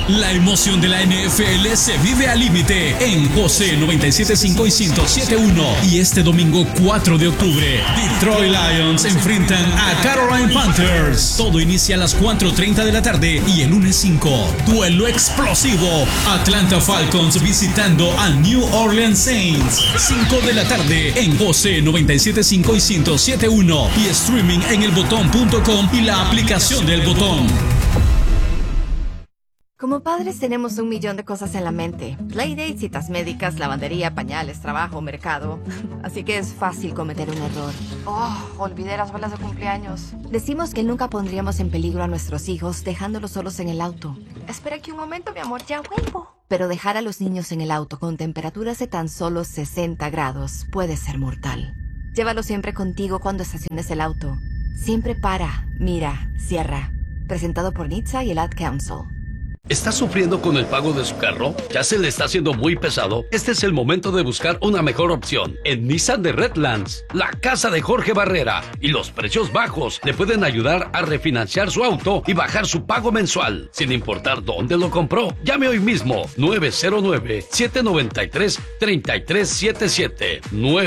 La emoción de la NFL se vive al límite en José 97.5 y 107.1. Y este domingo 4 de octubre, Detroit Lions enfrentan a Carolina Panthers. Todo inicia a las 4:30 de la tarde y el lunes 5, duelo explosivo. Atlanta Falcons visitando a New Orleans Saints. 5 de la tarde en José 97.5 y 107.1. Y streaming en elbotón.com y la aplicación del Botón. Como padres tenemos 1,000,000 de cosas en la mente. Playdates, citas médicas, lavandería, pañales, trabajo, mercado. Así que es fácil cometer un error. Olvidé las velas de cumpleaños. Decimos que nunca pondríamos en peligro a nuestros hijos dejándolos solos en el auto. Espera aquí un momento, mi amor, ya vuelvo. Pero dejar a los niños en el auto con temperaturas de tan solo 60 grados puede ser mortal. Llévalo siempre contigo cuando estaciones el auto. Siempre para, mira, cierra. Presentado por NHTSA y el Ad Council. ¿Está sufriendo con el pago de su carro? ¿Ya se le está haciendo muy pesado? Este es el momento de buscar una mejor opción. En Nissan de Redlands, la casa de Jorge Barrera y los precios bajos le pueden ayudar a refinanciar su auto y bajar su pago mensual, sin importar dónde lo compró. Llame hoy mismo, 909-793-3377,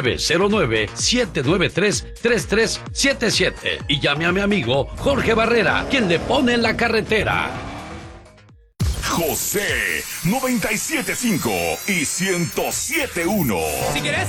909-793-3377 y llame a mi amigo Jorge Barrera, quien le pone en la carretera. José 97.5 y 107.1. Si quieres